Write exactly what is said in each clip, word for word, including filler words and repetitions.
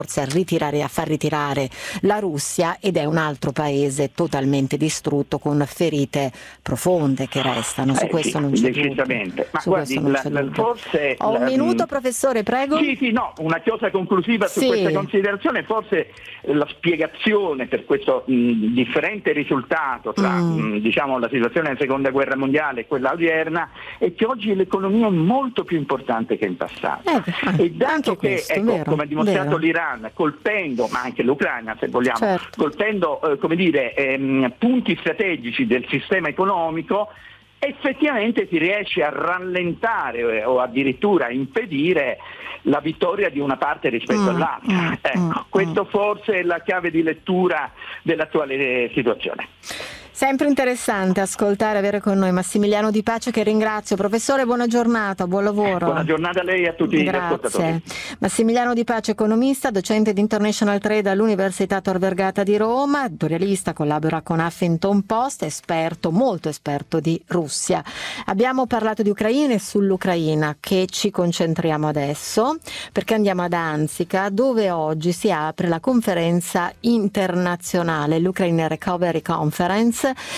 a ritirare, a far ritirare la Russia, ed è un altro paese totalmente distrutto con ferite profonde che restano. Su eh, questo sì, non c'è decisamente. dubbio. Ma Su guardi, questo non la, c'è la, dubbio. forse Ho un la, minuto, professore, prego. Sì, sì, no, una chiosa conclusiva su sì. questa considerazione. Forse la spiegazione per questo mh, differente risultato tra mm. mh, diciamo la situazione della seconda guerra mondiale e quella odierna è che oggi l'economia è molto più importante che in passato. Eh, e dato che, questo, ecco, vero, come ha dimostrato vero. l'Iran, colpendo, ma anche l'Ucraina se vogliamo, certo. colpendo eh, come dire, ehm, punti strategici del sistema economico, effettivamente si riesce a rallentare eh, o addirittura a impedire la vittoria di una parte rispetto mm, all'altra. Mm, ecco, mm, questo mm. forse è la chiave di lettura dell'attuale situazione. Sempre interessante ascoltare e avere con noi Massimiliano Di Pace, che ringrazio. Professore, buona giornata, buon lavoro. Buona giornata a lei e a tutti Grazie. gli ascoltatori. Massimiliano Di Pace, economista, docente di International Trade all'Università Tor Vergata di Roma, editorialista, collabora con Huffington Post, esperto, molto esperto di Russia. Abbiamo parlato di Ucraina e sull'Ucraina, che ci concentriamo adesso, perché andiamo ad Danzica, dove oggi si apre la conferenza internazionale, l'Ukraine Recovery Conference,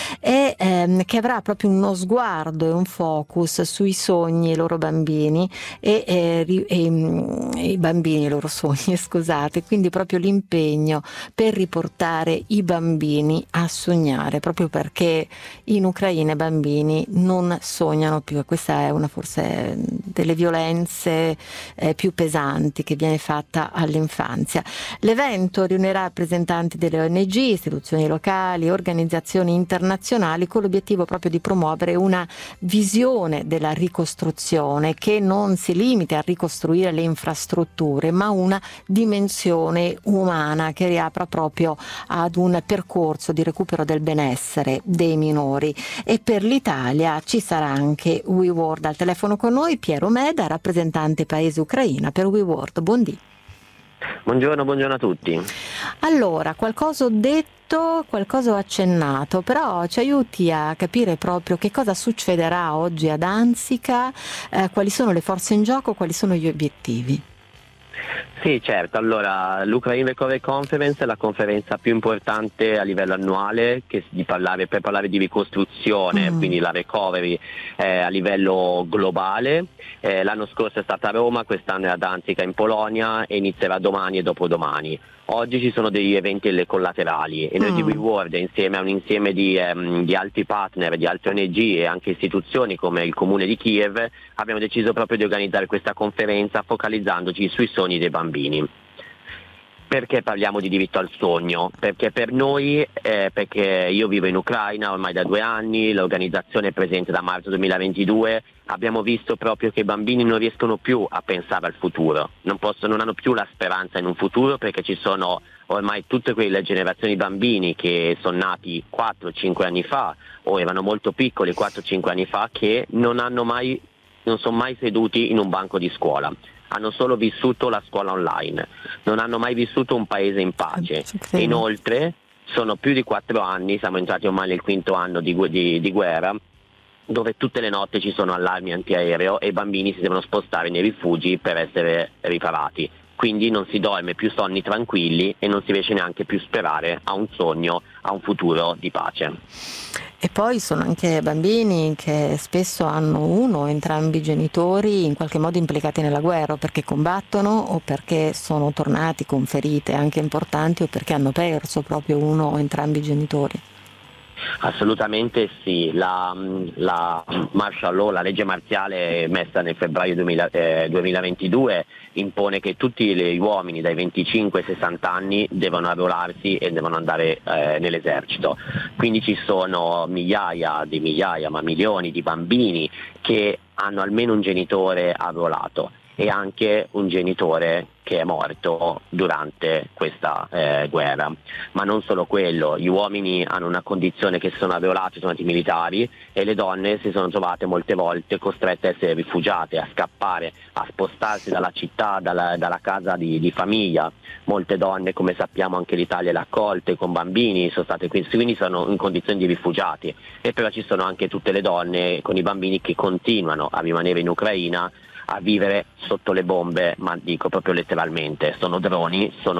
e ehm, che avrà proprio uno sguardo e un focus sui sogni e i loro bambini e, e, e, e i bambini e i loro sogni, scusate, quindi proprio l'impegno per riportare i bambini a sognare, proprio perché in Ucraina i bambini non sognano più, e questa è una forse delle violenze eh, più pesanti che viene fatta all'infanzia. L'evento riunirà rappresentanti delle O N G, istituzioni locali, organizzazioni internazionali, con l'obiettivo proprio di promuovere una visione della ricostruzione che non si limiti a ricostruire le infrastrutture, ma una dimensione umana che riapra proprio ad un percorso di recupero del benessere dei minori. E per l'Italia ci sarà anche WeWorld. Al telefono con noi Piero Meda, rappresentante paese Ucraina per WeWorld. Buondì. Buongiorno, buongiorno a tutti. Allora, qualcosa ho detto, qualcosa ho accennato, però ci aiuti a capire proprio che cosa succederà oggi a Danzica, eh, quali sono le forze in gioco, quali sono gli obiettivi. Sì, certo. Allora, l'Ukraine Recovery Conference è la conferenza più importante a livello annuale che di parlare, per parlare di ricostruzione, mm. quindi la recovery eh, a livello globale. Eh, l'anno scorso è stata a Roma, quest'anno è a Danzica in Polonia e inizierà domani e dopodomani. Oggi ci sono degli eventi collaterali e noi mm. di WeWorld, insieme a un insieme di, um, di altri partner, di altre O N G e anche istituzioni come il Comune di Kiev, abbiamo deciso proprio di organizzare questa conferenza focalizzandoci sui sogni dei bambini. Perché parliamo di diritto al sogno? Perché per noi, eh, perché io vivo in Ucraina ormai da due anni, l'organizzazione è presente da marzo duemilaventidue, abbiamo visto proprio che i bambini non riescono più a pensare al futuro, non, possono, non hanno più la speranza in un futuro, perché ci sono ormai tutte quelle generazioni di bambini che sono nati quattro cinque anni fa o erano molto piccoli quattro cinque anni fa, che non hanno mai, non sono mai seduti in un banco di scuola. Hanno solo vissuto la scuola online, non hanno mai vissuto un paese in pace. E inoltre sono più di quattro anni, siamo entrati ormai nel quinto anno di, di, di guerra, dove tutte le notti ci sono allarmi antiaereo e i bambini si devono spostare nei rifugi per essere riparati. Quindi non si dorme più sonni tranquilli e non si riesce neanche più a sperare a un sogno, a un futuro di pace. E poi sono anche bambini che spesso hanno uno o entrambi i genitori in qualche modo implicati nella guerra, o perché combattono o perché sono tornati con ferite anche importanti, o perché hanno perso proprio uno o entrambi i genitori. Assolutamente sì, la, la martial law, la legge marziale messa nel febbraio duemila, eh, duemilaventidue impone che tutti gli uomini dai venticinque ai sessanta anni devono arruolarsi e devono andare eh, nell'esercito. Quindi ci sono migliaia di migliaia, ma milioni di bambini che hanno almeno un genitore arruolato e anche un genitore che è morto durante questa eh, guerra. Ma non solo quello, gli uomini hanno una condizione che sono arruolati, sono stati militari, e le donne si sono trovate molte volte costrette a essere rifugiate, a scappare, a spostarsi dalla città, dalla, dalla casa di, di famiglia. Molte donne, come sappiamo, anche l'Italia le ha accolte con bambini, sono state qui, quindi sono in condizioni di rifugiati. E però ci sono anche tutte le donne con i bambini che continuano a rimanere in Ucraina, a vivere sotto le bombe, ma dico proprio letteralmente, sono droni, sono